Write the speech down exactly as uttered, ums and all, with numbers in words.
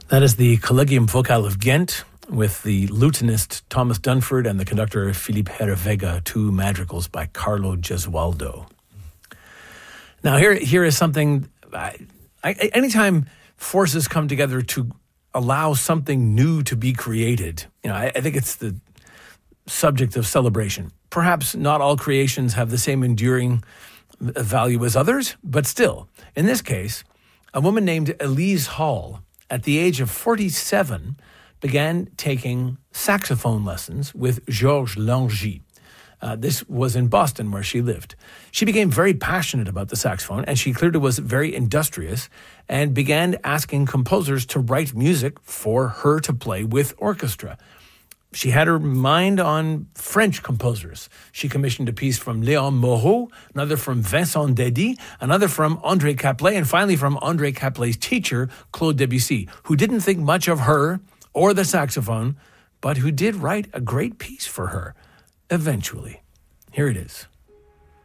That is the Collegium Vocal of Ghent with the lutenist Thomas Dunford and the conductor Philippe Herrevega, two madrigals by Carlo Gesualdo. Now, here, here is something, I, I, anytime forces come together to allow something new to be created, you know, I, I think it's the subject of celebration. Perhaps not all creations have the same enduring value as others, but still, in this case, a woman named Elise Hall, at the age of forty-seven, began taking saxophone lessons with Georges Langy. Uh, this was in Boston, where she lived. She became very passionate about the saxophone, and she clearly was very industrious, and began asking composers to write music for her to play with orchestra. She had her mind on French composers. She commissioned a piece from Léon Moreau, another from Vincent Dedi, another from André Caplet, and finally from André Caplet's teacher, Claude Debussy, who didn't think much of her or the saxophone, but who did write a great piece for her, eventually. Here it is.